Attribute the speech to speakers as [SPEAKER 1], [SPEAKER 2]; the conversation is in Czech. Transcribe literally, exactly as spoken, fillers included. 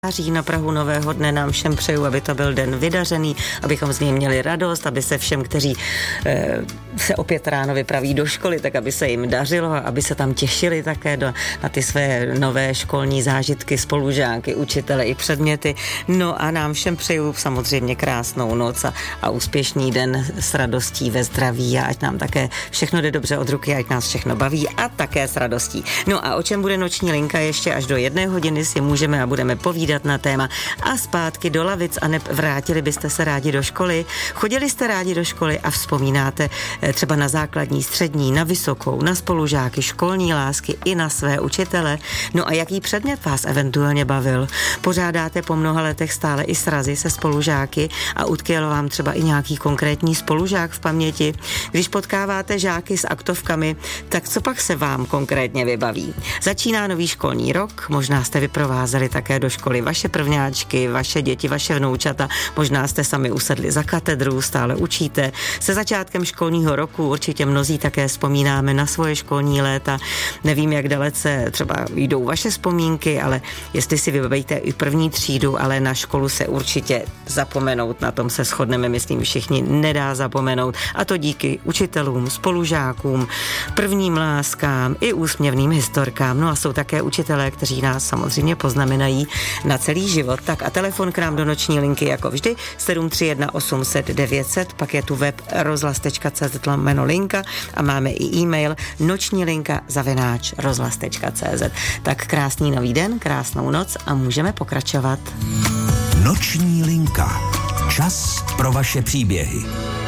[SPEAKER 1] Na prahu nového dne nám všem přeju, aby to byl den vydařený, abychom z něj měli radost, aby se všem, kteří e, se opět ráno vypraví do školy, tak aby se jim dařilo a aby se tam těšili také do, na ty své nové školní zážitky, spolužáky, učitele i předměty. No a nám všem přeju samozřejmě krásnou noc a, a úspěšný den s radostí ve zdraví a ať nám také všechno jde dobře od ruky, ať nás všechno baví a také s radostí. No a o čem bude noční linka ještě až do jedné hodiny si můžeme a budeme povídat na téma a zpátky do lavic a ne, vrátili byste se rádi do školy, chodili jste rádi do školy a vzpomínáte třeba na základní, střední, na vysokou, na spolužáky, školní lásky i na své učitele. No a jaký předmět vás eventuálně bavil? Pořádáte po mnoha letech stále i srazy se spolužáky a utkvěl vám třeba i nějaký konkrétní spolužák v paměti? Když potkáváte žáky s aktovkami, tak co pak se vám konkrétně vybaví? Začíná nový školní rok, možná jste vyprovázeli také do školy vaše prvňáčky, vaše děti, vaše vnoučata, možná jste sami usedli za katedru, stále učíte. Se začátkem školního roku určitě mnozí také vzpomínáme na svoje školní léta. Nevím, jak dalece třeba jdou vaše vzpomínky, ale jestli si vybavíte i první třídu, ale na školu se určitě zapomenout, na tom se shodneme, myslím, všichni, nedá zapomenout. A to díky učitelům, spolužákům, prvním láskám i úsměvným historkám. No a jsou také učitelé, kteří nás samozřejmě poznamenají na celý život. Tak a telefon k nám do noční linky jako vždy sedm tři jedna osm set devět set, pak je tu web rozhlas tečka cé zet lomeno linka a máme i e-mail noční linka zavináč rozhlas tečka cé zet. Tak krásný nový den, krásnou noc a můžeme pokračovat.
[SPEAKER 2] Noční linka. Čas pro vaše příběhy.